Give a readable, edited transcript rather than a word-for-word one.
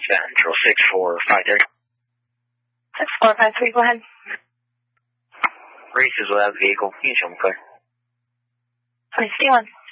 Central 64530. 6453, go ahead. Races without vehicle. Use home clear. 21.